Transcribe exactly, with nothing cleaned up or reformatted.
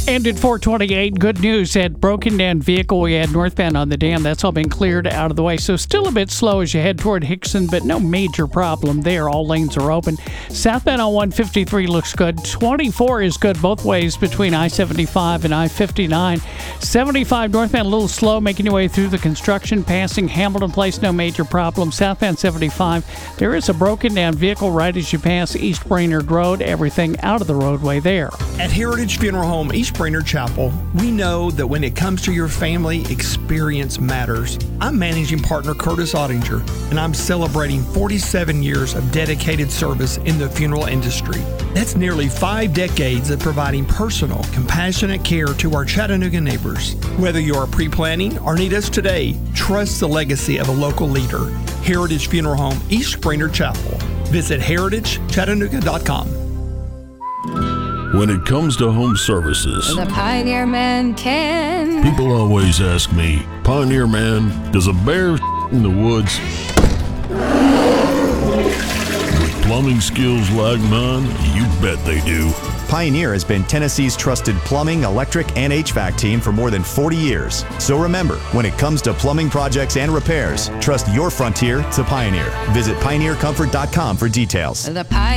And at four twenty-eight, good news. That broken down vehicle we had northbound on the dam, that's all been cleared out of the way. So still a bit slow as you head toward Hickson, but no major problem there. All lanes are open. Southbound on one fifty-three looks good. twenty-four is good both ways between I seventy-five and I fifty-nine. seventy-five northbound a little slow, making your way through the construction, passing Hamilton Place, no major problem. Southbound seventy-five, there is a broken down vehicle right as you pass East Brainerd Road. Everything out of the roadway there. At Heritage Funeral Home East Brainerd Chapel, we know that when it comes to your family, experience matters. I'm managing partner Curtis Ottinger, and I'm celebrating forty-seven years of dedicated service in the funeral industry. That's nearly five decades of providing personal, compassionate care to our Chattanooga neighbors. Whether you're pre-planning or need us today, trust the legacy of a local leader. Heritage Funeral Home East Brainerd Chapel. Visit heritage chattanooga dot com. When it comes to home services, The Pioneer Man can. people always ask me, Pioneer Man, does a bear in the woods? With plumbing skills like mine, you bet they do. Pioneer has been Tennessee's trusted plumbing, electric, and H V A C team for more than forty years. So remember, when it comes to plumbing projects and repairs, trust your frontier to Pioneer. Visit pioneer comfort dot com for details. The Pioneer